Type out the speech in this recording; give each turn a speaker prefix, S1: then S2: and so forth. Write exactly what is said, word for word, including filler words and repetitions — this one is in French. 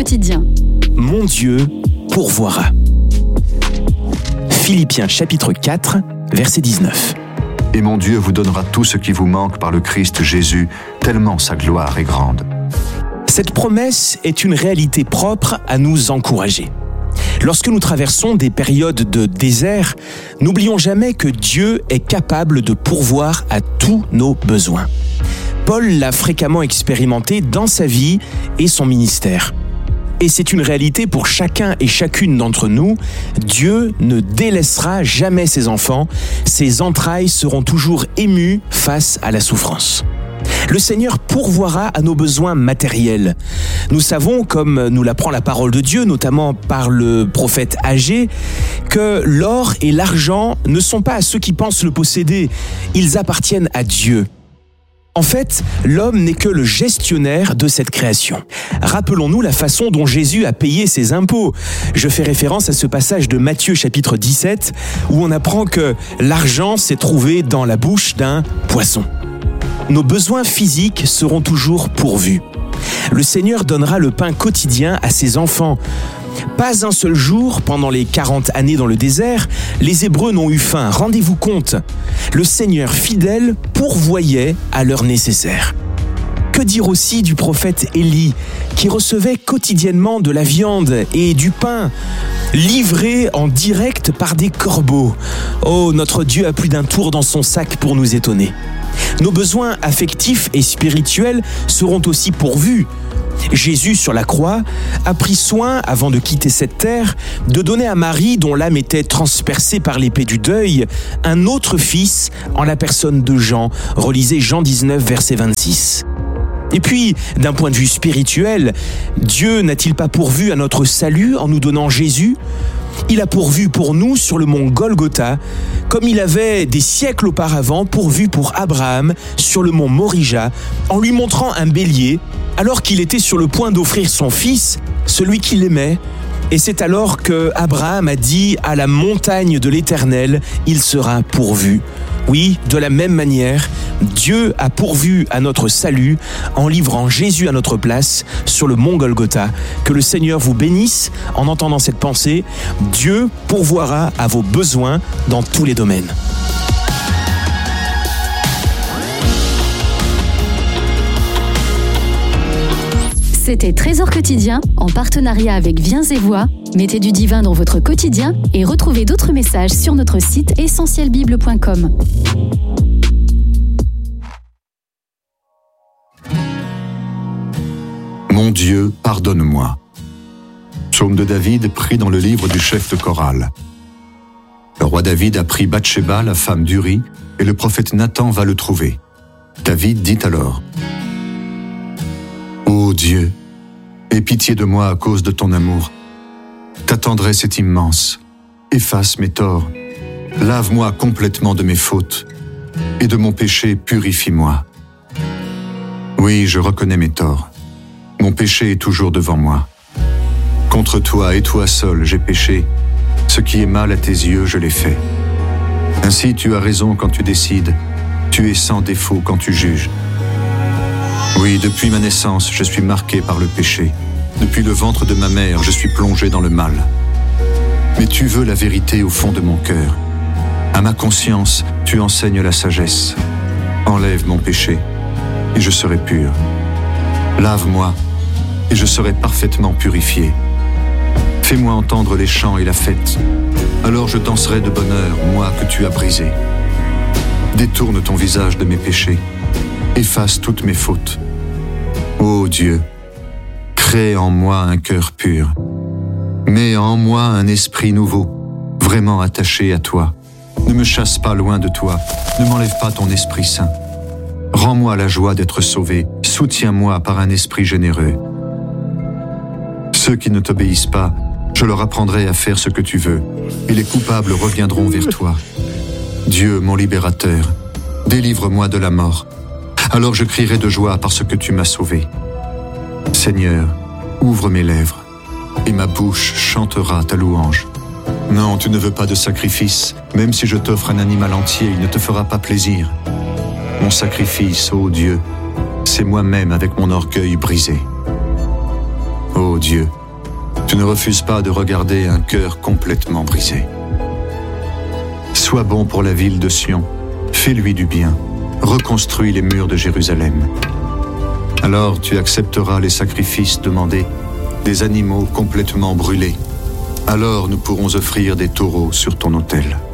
S1: quotidien.
S2: Mon Dieu pourvoira. Philippiens chapitre quatre, verset dix-neuf.
S3: Et mon Dieu vous donnera tout ce qui vous manque par le Christ Jésus, tellement sa gloire est grande.
S2: Cette promesse est une réalité propre à nous encourager. Lorsque nous traversons des périodes de désert, n'oublions jamais que Dieu est capable de pourvoir à tous nos besoins. Paul l'a fréquemment expérimenté dans sa vie et son ministère. Et c'est une réalité pour chacun et chacune d'entre nous. Dieu ne délaissera jamais ses enfants. Ses entrailles seront toujours émues face à la souffrance. Le Seigneur pourvoira à nos besoins matériels. Nous savons, comme nous l'apprend la parole de Dieu, notamment par le prophète Agée, que l'or et l'argent ne sont pas à ceux qui pensent le posséder. Ils appartiennent à Dieu. En fait, l'homme n'est que le gestionnaire de cette création. Rappelons-nous la façon dont Jésus a payé ses impôts. Je fais référence à ce passage de Matthieu chapitre dix-sept où on apprend que l'argent s'est trouvé dans la bouche d'un poisson. Nos besoins physiques seront toujours pourvus. Le Seigneur donnera le pain quotidien à ses enfants. Pas un seul jour, pendant les quarante années dans le désert, les Hébreux n'ont eu faim. Rendez-vous compte, le Seigneur fidèle pourvoyait à leur nécessaire. Que dire aussi du prophète Élie, qui recevait quotidiennement de la viande et du pain, livrés en direct par des corbeaux. Oh, notre Dieu a plus d'un tour dans son sac pour nous étonner. Nos besoins affectifs et spirituels seront aussi pourvus. Jésus, sur la croix, a pris soin, avant de quitter cette terre, de donner à Marie, dont l'âme était transpercée par l'épée du deuil, un autre fils en la personne de Jean. Relisez Jean dix-neuf, verset vingt-six. Et puis, d'un point de vue spirituel, Dieu n'a-t-il pas pourvu à notre salut en nous donnant Jésus ? Il a pourvu pour nous sur le mont Golgotha, comme il avait des siècles auparavant pourvu pour Abraham sur le mont Morija, en lui montrant un bélier, alors qu'il était sur le point d'offrir son fils, celui qu'il aimait. Et c'est alors que Abraham a dit à la montagne de l'Éternel, il sera pourvu. Oui, de la même manière, Dieu a pourvu à notre salut en livrant Jésus à notre place sur le mont Golgotha. Que le Seigneur vous bénisse en entendant cette pensée. Dieu pourvoira à vos besoins dans tous les domaines.
S1: C'était Trésor quotidien en partenariat avec Viens et Voix. Mettez du divin dans votre quotidien et retrouvez d'autres messages sur notre site essentiel bible point com.
S3: Mon Dieu, pardonne-moi. Psaume de David pris dans le livre du chef de chorale. Le roi David a pris Bathsheba, la femme d'Uri, et le prophète Nathan va le trouver. David dit alors: Ô Dieu, aie pitié de moi à cause de ton amour. Ta tendresse est immense. Efface mes torts. Lave-moi complètement de mes fautes. Et de mon péché, purifie-moi. Oui, je reconnais mes torts. Mon péché est toujours devant moi. Contre toi et toi seul, j'ai péché. Ce qui est mal à tes yeux, je l'ai fait. Ainsi, tu as raison quand tu décides. Tu es sans défaut quand tu juges. Oui, depuis ma naissance, je suis marqué par le péché. Depuis le ventre de ma mère, je suis plongé dans le mal. Mais tu veux la vérité au fond de mon cœur. À ma conscience, tu enseignes la sagesse. Enlève mon péché, et je serai pur. Lave-moi, et je serai parfaitement purifié. Fais-moi entendre les chants et la fête. Alors je danserai de bonheur, moi que tu as brisé. Détourne ton visage de mes péchés. Efface toutes mes fautes. Ô Dieu, crée en moi un cœur pur. Mets en moi un esprit nouveau, vraiment attaché à toi. Ne me chasse pas loin de toi, ne m'enlève pas ton Esprit Saint. Rends-moi la joie d'être sauvé, soutiens-moi par un esprit généreux. Ceux qui ne t'obéissent pas, je leur apprendrai à faire ce que tu veux, et les coupables reviendront vers toi. Dieu, mon libérateur, délivre-moi de la mort. Alors je crierai de joie parce que tu m'as sauvé. Seigneur, ouvre mes lèvres, et ma bouche chantera ta louange. Non, tu ne veux pas de sacrifice. Même si je t'offre un animal entier, il ne te fera pas plaisir. Mon sacrifice, ô Dieu, c'est moi-même avec mon orgueil brisé. Ô Dieu, tu ne refuses pas de regarder un cœur complètement brisé. Sois bon pour la ville de Sion, fais-lui du bien, reconstruis les murs de Jérusalem. Alors tu accepteras les sacrifices demandés, des animaux complètement brûlés. Alors nous pourrons offrir des taureaux sur ton autel.